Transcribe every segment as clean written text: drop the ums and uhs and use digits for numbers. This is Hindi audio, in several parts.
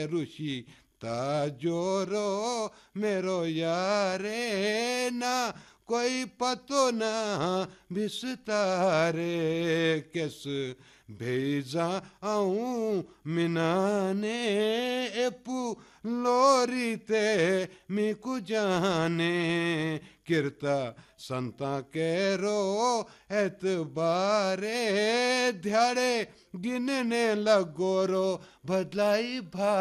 ऋषि ताजोरो मेरो यारे ना कोई पतो ना बिस्तारे किस भेजा आऊं मिनाने एपू लोरी ते मिकु जाने किरता संता केरो एतबारे ध्याड़े गिनने लगोरो बदलाई भा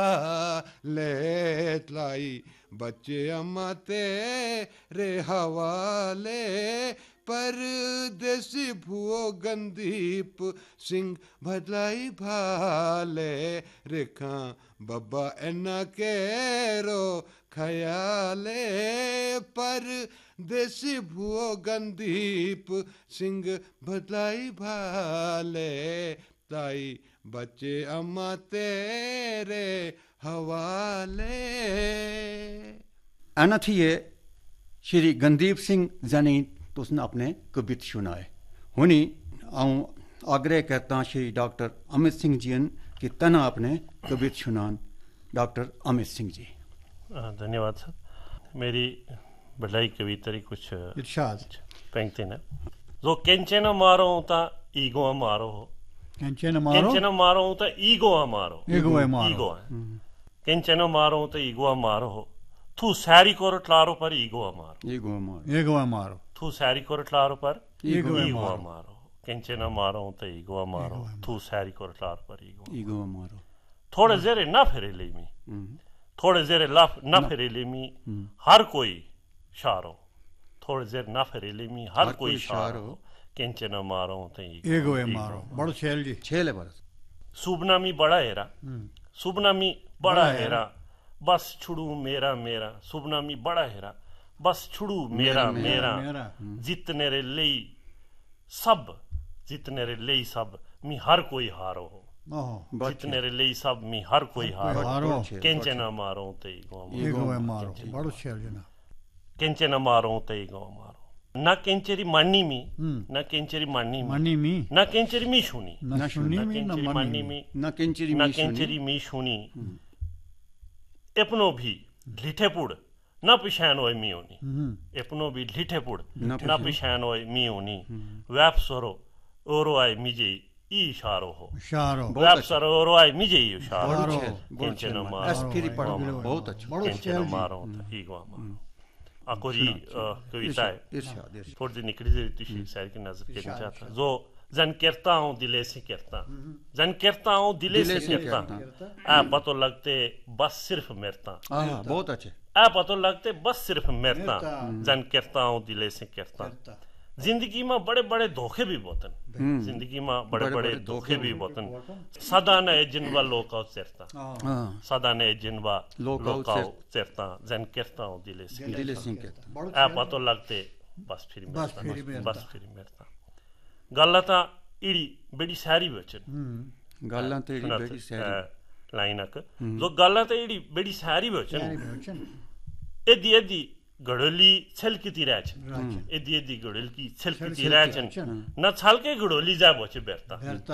लेतलाई बच्चे अम्मा तेरे हवाले परदेसी भुओ गंदीप सिंह बदलाई भाले रेखा बब्बा एना केरो ख्याले परदेसी भुओ गंदीप सिंह बदलाई भाले ताई बच्चे अम्मा तेरे हवाले। आना थी ये श्री गंदीप सिंह जानी तो उसने अपने कविता सुनाए हुनी आऊँ आग्रह करता श्री डॉक्टर अमित सिंह जी की तना अपने कविता सुनान। डॉक्टर अमित सिंह जी। धन्यवाद सर। मेरी बढ़लाई कविता कुछ इरशाद पेंगते न जो केंचे न मारो ता ईगो मारो हो केंचे न मारो ता ईगो मारो ईगो केंचे न मारो ता ईगो मारो हो तू सैरी कोर ट्लारो पर ईगो मारो तू सैरी कोर ट्लारो पर ईगो मारो केंचे न मारो ता ईगो मारो तू सैरी कोर ट्लारो पर ईगो मारो थोड़े जेरे ना फिरे लेमी थोड़े जेरे ना फिरे लेमी हर कोई शारो थोड़े जेरे ना फिरे लेमी हर कोई शारो केंचे न मारो ता ईगो मारो बड़ो छेल जी छेले बरस सुबना मी बड़ा हेरा सुबना मी बड़ा हेरा बस छुड़ू मेरा मेरा सुबना मी बड़ा हेरा बस छुड़ू मेरा मेरा जितने रे ले सब मी हर कोई हारो हो जितने रे ले सब मी हर कोई हारो केंचे न मारो ते ईगो मारो बड़ो छेल जना केंचे न मारो ते ईगो मारो ना केंचेरी मानी मी ना केंचेरी मानी मी ना केंचेरी मी शुनी ना शुनी मी ना मानी मी ना केंचेरी मी शुनी अपनो भी ढिठेपुड़ न पिछान होय मी होनी अपनो भी ढिठेपुड़ न पिछान होय मी होनी वैप सरो ओरो आय मिजे ई इशारो हो वैप सरो ओरो आय मिजे ई इशारो केंचे न मारो बहुत अच्छा केंचे न मारो ईगो मारो आकोरी कविता है थोड़ी सी निकली जी तुझी शायर की नजर के चाहता जो जन करता हूँ दिले से करता जन करता हूँ दिले से करता आ पतो लगते बस सिर्फ मेरता बहुत अच्छे आ पतो लगते बस सिर्फ मेरता जन करता हूँ दिले से करता जिंदगी में बड़े बड़े धोखे भी बोतन जिंदगी में बड़े बड़े धोखे भी बोतन सदा ने जिनवा लोकाउ चेरता सदा ने जिनवा लोकाउ चेरता जन करता हूँ दिले से करता आ पतो लगते बस फिर मेरता गल्लता इड़ी बड़ी सारी वचन गल्लता इड़ी बड़ी सारी लाइनक जो गल्लता इड़ी बड़ी सारी वचन एदी एदी घड़ोली छलकती रहचन एदी एदी घड़ोली छलकती रहचन न छलके घड़ोली जा बोचे बेरता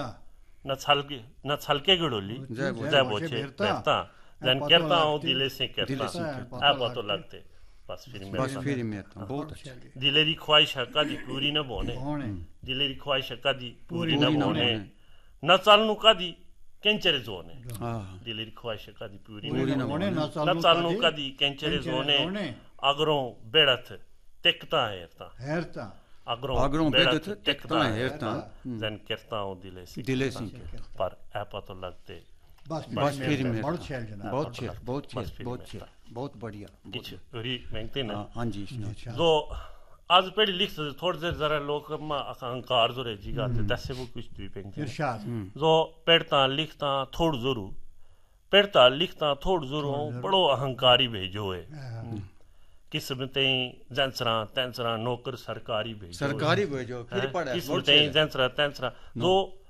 न छलके घड़ोली जा बोचे बेरता जन करता हूँ दिले से करता आ पतो लगते बस फिर मेरता बहुत अच्छा दिलेरी ख्वाहिश कदी पूरी न बोने दिलेरी ख्वाहिश कदी पूरी न बोने न चालनु कदी केंचरे जोने दिलेरी ख्वाहिश कदी पूरी न बोने न चालनु कदी केंचरे जोने अगरों बेड़थ टेकता हेरता अगरों बेड़थ टेकता हेरता जन करता हूँ दिले से पर आ पतो लगते बस फिर बहुत बढ़िया कुछ री मेंगते ना हाँ जी जो आज पेड़ लिख थोड़ी देर जरा लोग में अहंकार जो रह जीगा दस से वो कुछ भी पेंगते जो पेड़ता लिखता थोड़ जरूर पेड़ता लिखता थोड़ जरूर बड़ो अहंकारी भेजो है किस्मतें जंसरा तंसरा नौकर सरकारी भेजो फिर पड़ा किस्मतें जंसरा तंसरा जो